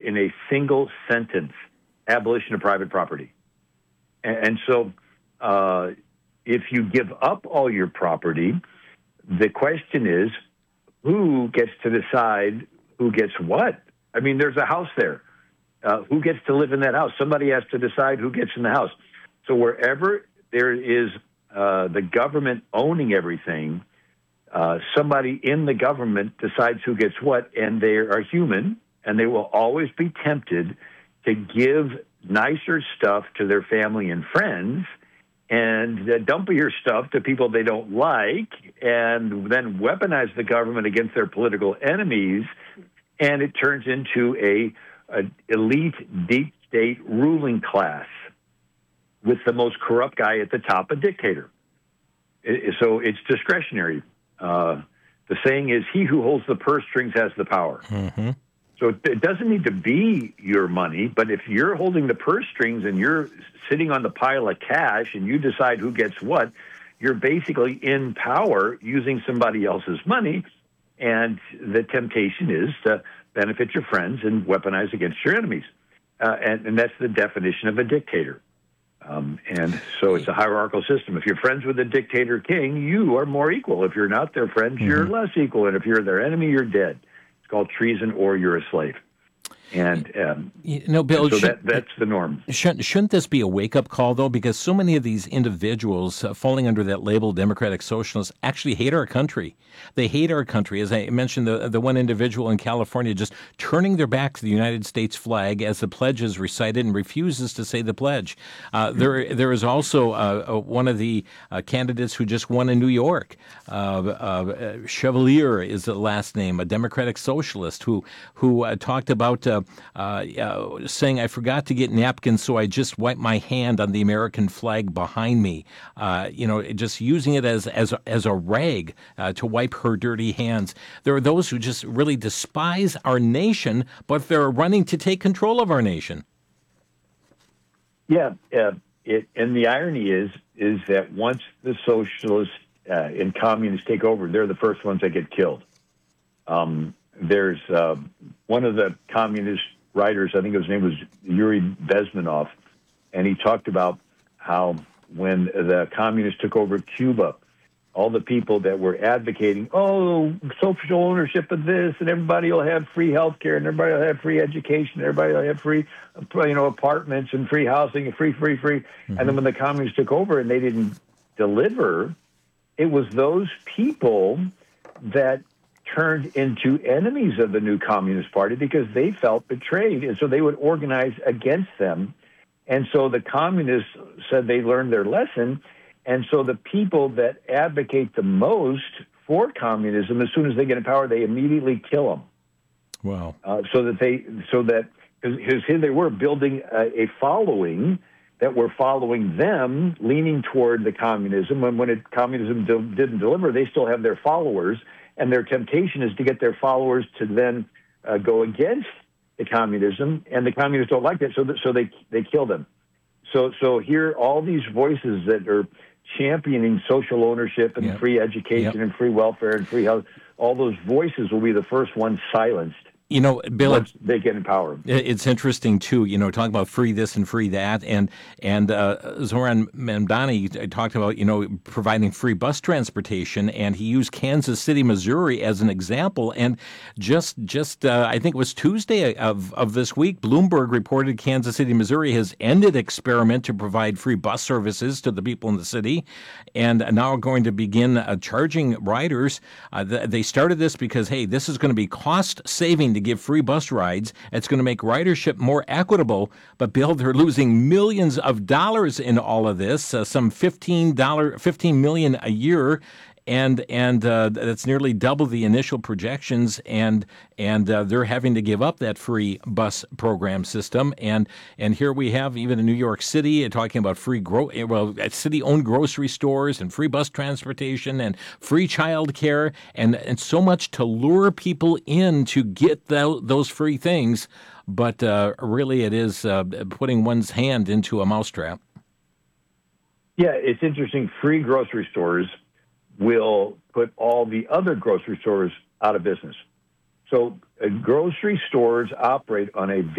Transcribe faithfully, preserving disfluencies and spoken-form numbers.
in a single sentence, abolition of private property. And, and so uh, if you give up all your property, the question is, who gets to decide who gets what? I mean, there's a house there. Uh, who gets to live in that house? Somebody has to decide who gets in the house. So wherever there is uh, the government owning everything, uh, somebody in the government decides who gets what, and they are human, and they will always be tempted to give nicer stuff to their family and friends and uh, dumpier stuff to people they don't like, and then weaponize the government against their political enemies, and it turns into a, a elite, deep state ruling class with the most corrupt guy at the top, a dictator. It, so it's discretionary. Uh, the saying is, he who holds the purse strings has the power. Mm-hmm. So it doesn't need to be your money, but if you're holding the purse strings and you're sitting on the pile of cash and you decide who gets what, you're basically in power using somebody else's money, and the temptation is to benefit your friends and weaponize against your enemies. Uh, and, and that's the definition of a dictator. Um, and so it's a hierarchical system. If you're friends with the dictator king, you are more equal. If you're not their friends, mm-hmm. you're less equal. And if you're their enemy, you're dead. Called treason, or you're a slave. And um, you know, Bill, so should, that, that's the norm. Shouldn't, shouldn't this be a wake-up call, though? Because so many of these individuals uh, falling under that label, Democratic Socialists, actually hate our country. They hate our country. As I mentioned, the the one individual in California just turning their back to the United States flag as the pledge is recited and refuses to say the pledge. Uh, there, there is also uh, one of the uh, candidates who just won in New York. Uh, uh, Chevalier is the last name, a Democratic Socialist who who uh, talked about uh, uh, uh, saying, "I forgot to get napkins, so I just wiped my hand on the American flag behind me." Uh, you know, just using it as as as a rag uh, to wipe her dirty hands. There are those who just really despise our nation, but they're running to take control of our nation. Yeah, uh, it, and the irony is is that once the socialists uh, and communists take over, they're the first ones that get killed. Um, there's uh, one of the communist writers, I think his name was Yuri Bezmenov, and he talked about how when the communists took over Cuba, all the people that were advocating, oh, social ownership of this, and everybody will have free health care, and everybody will have free education, and everybody will have free, you know, apartments and free housing, and free, free, free. Mm-hmm. And then when the communists took over and they didn't deliver, it was those people that turned into enemies of the new Communist Party because they felt betrayed, and so they would organize against them. And so the communists said they learned their lesson. And so the people that advocate the most for communism, as soon as they get in power, they immediately kill them. Wow! Uh, so that they, so that because here they were building a, a following that were following them, leaning toward the communism. And when it, communism do, didn't deliver, they still have their followers, and their temptation is to get their followers to then uh, go against the communism, and the communists don't like that, so that, so they they kill them. So so here, all these voices that are championing social ownership and yep. free education yep. and free welfare and free health, all those voices will be the first ones silenced. You know, Bill, once they get in power. It's interesting too. You know, talking about free this and free that, and and uh, Zoran Mamdani talked about you know providing free bus transportation, and he used Kansas City, Missouri, as an example. And just just uh, I think it was Tuesday of of this week, Bloomberg reported Kansas City, Missouri has ended experiment to provide free bus services to the people in the city, and now are going to begin uh, charging riders. Uh, th- they started this because hey, this is going to be cost saving to give free bus rides. It's going to make ridership more equitable. But Bill, they're losing millions of dollars in all of this, uh, some fifteen dollars, fifteen million dollars a year. And and uh, that's nearly double the initial projections, and and uh, they're having to give up that free bus program system. And and here we have even in New York City uh, talking about free gro- well city-owned grocery stores and free bus transportation and free child care and and so much to lure people in to get th- those free things. But uh, really, it is uh, putting one's hand into a mousetrap. Yeah, it's interesting. Free grocery stores will put all the other grocery stores out of business. So uh, grocery stores operate on a